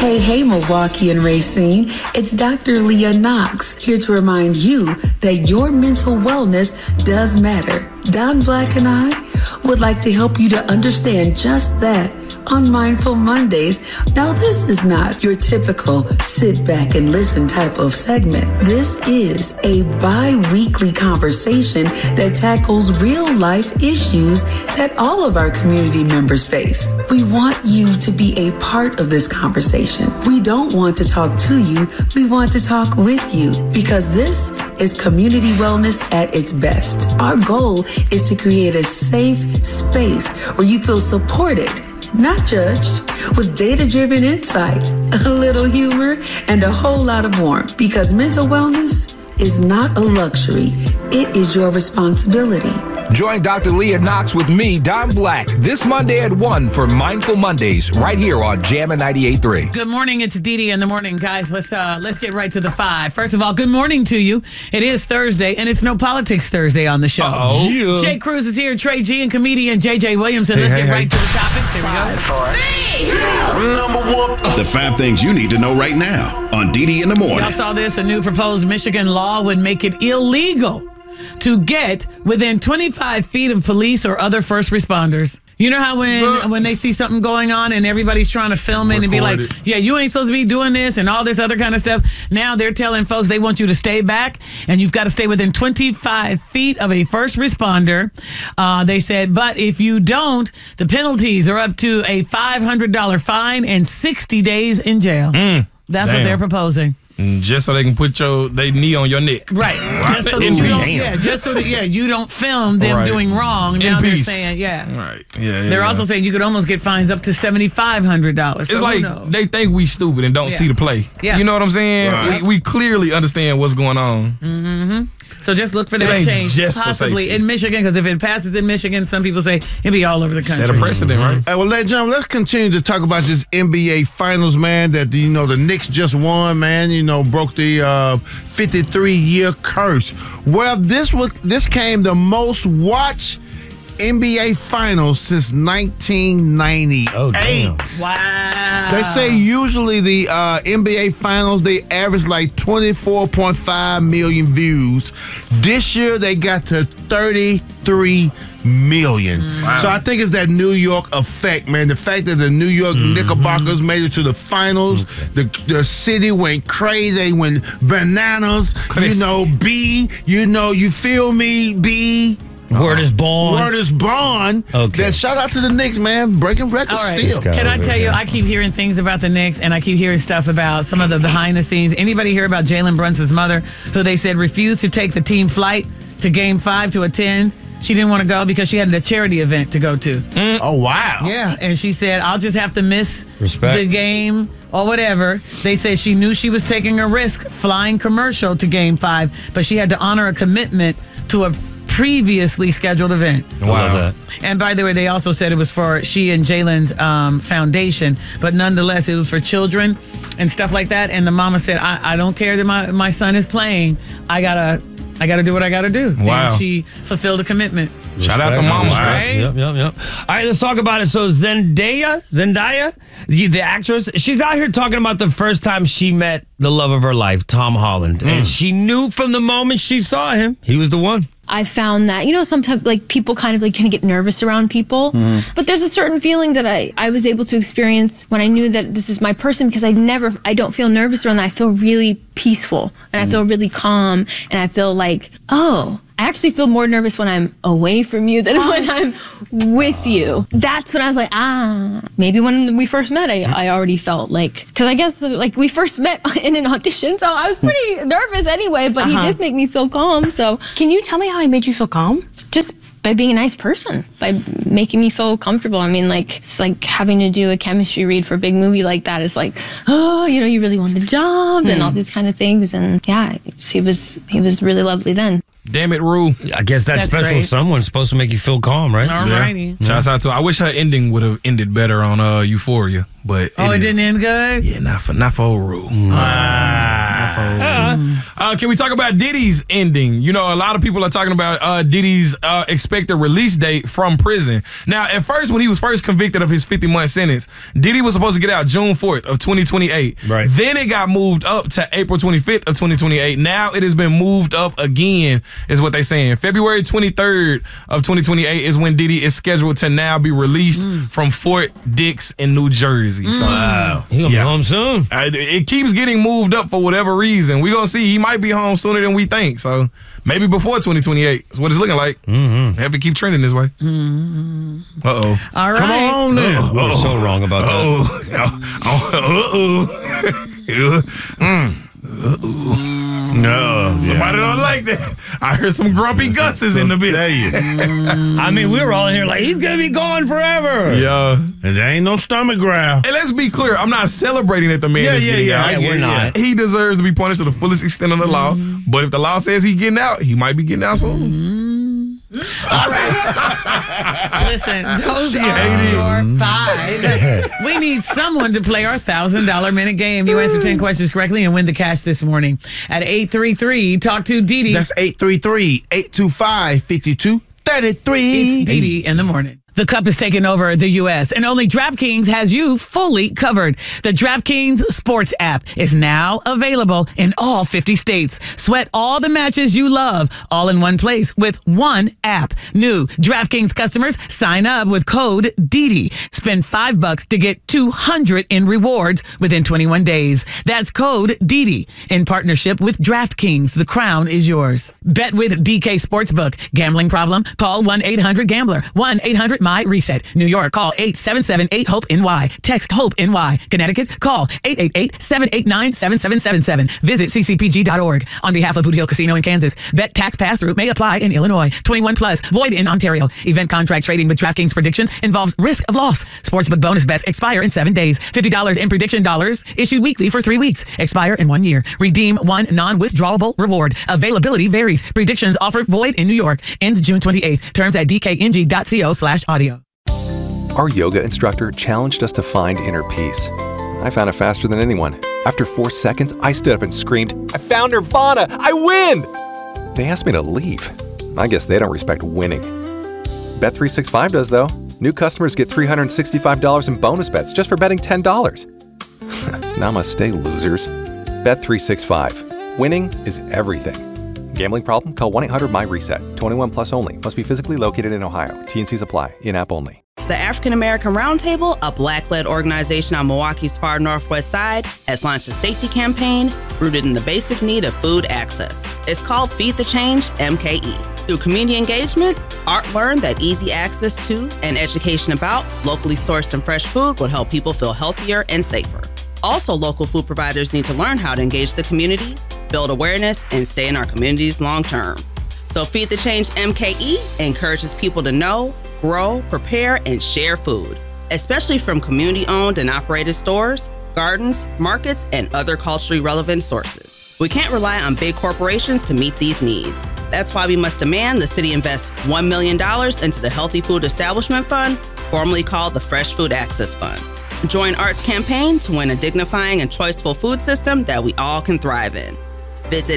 Hey, Milwaukee and Racine. It's Dr. Leah Knox here to remind you that your mental wellness does matter. Don Black and I would like to help you to understand just that on Mindful Mondays. Now, this is not your typical sit back and listen type of segment. This is a bi-weekly conversation that tackles real life issues that all of our community members face. We want you to be a part of this conversation. We don't want to talk to you. We want to talk with you, because this is community wellness at its best. Our goal is to create a safe space where you feel supported, not judged, with data-driven insight, a little humor, and a whole lot of warmth. Because mental wellness is not a luxury. It is your responsibility. Join Dr. Leah Knox with me, Don Black, this Monday at 1 for Mindful Mondays, right here on Jammin' 98.3. Good morning. It's Dee Dee in the morning, guys. Let's get right to the 5. First of all, good morning to you. It is Thursday, and it's No Politics Thursday on the show. Yeah. Jay Cruz is here, Trey G, and comedian J.J. Williamson. Let's get right to the topics. Here we go. 5, 4, 3, number 1. The 5 things you need to know right now on Dee Dee in the morning. Y'all saw this. A new proposed Michigan law would make it illegal to get within 25 feet of police or other first responders. You know how when they see something going on and everybody's trying to film it and be like, yeah, you ain't supposed to be doing this and all this other kind of stuff. Now they're telling folks they want you to stay back and you've got to stay within 25 feet of a first responder. They said, but if you don't, the penalties are up to a $500 fine and 60 days in jail. That's what they're proposing. Just so they can put their knee on your neck. Right. Just so that you don't film them doing wrong. Now they're saying, Right. Yeah. They're also saying you could almost get fines up to $7,500. It's like they think we stupid and don't see the play. Yeah. You know what I'm saying? Right. We clearly understand what's going on. Mm-hmm. So just look for that change, possibly in Michigan, because if it passes in Michigan, some people say it'll be all over the country. Set a precedent, right? Well, ladies and gentlemen, let's continue to talk about this NBA Finals, man, that, the Knicks just won, man, broke the 53-year curse. Well, this came the most watched NBA Finals since 1998. Oh, damn. Wow. They say usually the NBA Finals, they average like 24.5 million views. This year, they got to 33 million. Wow. So I think it's that New York effect, man. The fact that the New York Knickerbockers made it to the finals, the city went crazy, they went bananas. You feel me, B? Word is born. Word is born. Okay. Shout out to the Knicks, man. Breaking records still. Can I tell you, I keep hearing things about the Knicks, and I keep hearing stuff about some of the behind the scenes. Anybody hear about Jalen Brunson's mother, who they said refused to take the team flight to Game 5 to attend? She didn't want to go because she had a charity event to go to. Oh, wow. Yeah, and she said, I'll just have to miss the game or whatever. They said she knew she was taking a risk flying commercial to Game 5, but she had to honor a commitment to a previously scheduled event. Wow. And by the way, they also said it was for she and Jalen's foundation, but nonetheless, it was for children and stuff like that. And the mama said, I don't care that my son is playing. I gotta do what I gotta do. Wow. And she fulfilled a commitment. Shout out to mamas, right? Yep. All right, let's talk about it. So Zendaya, the actress, she's out here talking about the first time she met the love of her life, Tom Holland. And she knew from the moment she saw him, he was the one. I found that, sometimes people kind of get nervous around people. But there's a certain feeling that I was able to experience when I knew that this is my person, because I don't feel nervous around that. I feel really peaceful and I feel really calm, and I feel like, I actually feel more nervous when I'm away from you than when I'm with you. That's when I was like, maybe when we first met, I already felt because I guess we first met in an audition, so I was pretty nervous anyway, but he did make me feel calm. So can you tell me how I made you feel calm? Just by being a nice person, by making me feel comfortable. I mean, it's like having to do a chemistry read for a big movie like that. It's like, you really want the job and all these kind of things. And yeah, he was really lovely then. Damn it, Rue. I guess that That's special great. someone's supposed to make you feel calm, right? All righty. Shouts out to her. I wish her ending would have ended better on Euphoria, but Oh, it didn't end good? Yeah, not for old Rue. Not for old Rue. Can we talk about Diddy's ending? You know, a lot of people are talking about Diddy's expected release date from prison. Now, at first, when he was first convicted of his 50-month sentence, Diddy was supposed to get out June 4th of 2028. Right. Then it got moved up to April 25th of 2028. Now it has been moved up again, is what they're saying. February 23rd of 2028 is when Diddy is scheduled to now be released from Fort Dix in New Jersey. So, He'll be home soon. it keeps getting moved up for whatever reason. We're going to see. He might be home sooner than we think. So maybe before 2028 is what it's looking like. Have to keep trending this way. Uh-oh. All right. Come on now. We're so wrong about No, Somebody don't like that. I heard some grumpy Gus's in the bit. that. I mean, we were all in here like, he's going to be gone forever. Yeah. And there ain't no stomach growl. And let's be clear, I'm not celebrating that the man is getting out. I get we're it, not. He deserves to be punished to the fullest extent of the law. But if the law says he's getting out, he might be getting out soon. Listen, those are your 5. We need someone to play our $1,000 minute game. You answer 10 questions correctly and win the cash this morning at 833. Talk to Didi. That's 833-825-5233. It's Didi in the morning. The Cup is taking over the U.S., and only DraftKings has you fully covered. The DraftKings Sports app is now available in all 50 states. Sweat all the matches you love, all in one place with one app. New DraftKings customers sign up with code DIDI. Spend $5 to get $200 in rewards within 21 days. That's code DIDI in partnership with DraftKings. The crown is yours. Bet with DK Sportsbook. Gambling problem? Call 1-800-GAMBLER. 1-800-MY-RESET. New York, call 877-8-HOPE-NY. Text HOPE-NY. Connecticut, call 888-789-7777. Visit ccpg.org. On behalf of Boot Hill Casino in Kansas, bet tax pass-through may apply in Illinois. 21 plus, void in Ontario. Event contract trading with DraftKings predictions involves risk of loss. Sportsbook bonus bets expire in 7 days. $50 in prediction dollars issued weekly for 3 weeks. Expire in 1 year. Redeem one non-withdrawable reward. Availability varies. Predictions offered void in New York. Ends June 28th. Terms at dkng.co/audio. Our yoga instructor challenged us to find inner peace. I found it faster than anyone. After 4 seconds, I stood up and screamed, "I found Nirvana! I win!" They asked me to leave. I guess they don't respect winning. Bet365 does, though. New customers get $365 in bonus bets just for betting $10. Namaste, losers. Bet365. Winning is everything. Gambling problem? Call 1-800-MY-RESET. 21 plus only. Must be physically located in Ohio. T&Cs apply. In-app only. The African American Roundtable, a Black-led organization on Milwaukee's far northwest side, has launched a safety campaign rooted in the basic need of food access. It's called Feed the Change MKE. Through community engagement, Art learned that easy access to and education about locally sourced and fresh food would help people feel healthier and safer. Also, local food providers need to learn how to engage the community, build awareness, and stay in our communities long term. So Feed the Change MKE encourages people to know, grow, prepare, and share food, especially from community-owned and operated stores, gardens, markets, and other culturally relevant sources. We can't rely on big corporations to meet these needs. That's why we must demand the city invest $1 million into the Healthy Food Establishment Fund, formerly called the Fresh Food Access Fund. Join Art's campaign to win a dignifying and choiceful food system that we all can thrive in. Visit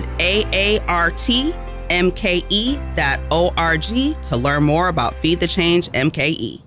AARTMKE.org to learn more about Feed the Change MKE.